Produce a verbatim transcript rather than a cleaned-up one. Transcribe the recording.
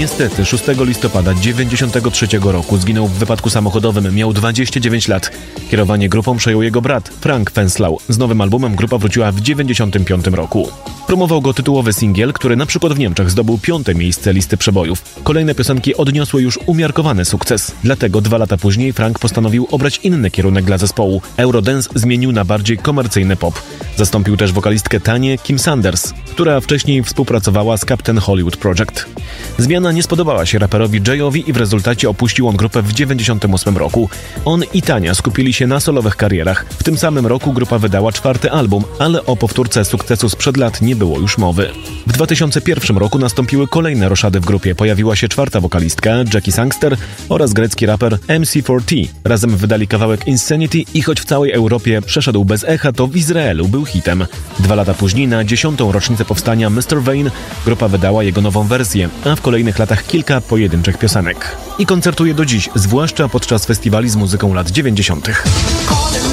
Niestety szóstego listopada dziewięćdziesiątego trzeciego roku zginął w wypadku samochodowym. Miał dwadzieścia dziewięć lat. Kierowanie grupą przejął jego brat, Frank Fenslau. Z nowym albumem grupa wróciła w dziewięćdziesiątym piątym roku. Promował go tytułowy singiel, który na przykład w Niemczech zdobył piąte miejsce listy przebojów. Kolejne piosenki odniosły już umiarkowany sukces. Dlatego dwa lata później Frank postanowił obrać inny kierunek dla zespołu. Eurodance zmienił na bardziej komercyjny pop. Zastąpił też wokalistkę Tanię Kim Sanders, która wcześniej współpracowała z Captain Hollywood Project. Zmiana nie spodobała się raperowi Jayowi i w rezultacie opuścił on grupę w dziewięćdziesiątym ósmym roku. On i Tania skupili się na solowych karierach. W tym samym roku grupa wydała czwarty album, ale o powtórce sukcesu sprzed lat nie było już mowy. W dwa tysiące pierwszym roku nastąpiły kolejne roszady w grupie. Pojawiła się czwarta wokalistka, Jackie Sangster, oraz grecki raper M C cztery T. Razem wydali kawałek Insanity i choć w całej Europie przeszedł bez echa, to w Izraelu był hitem. Dwa lata później, na dziesiątą rocznicę powstania mister Vain, grupa wydała jego nową wersję, a w kolejnych latach kilka pojedynczych piosenek. I koncertuje do dziś, zwłaszcza podczas festiwali z muzyką lat dziewięćdziesiątych.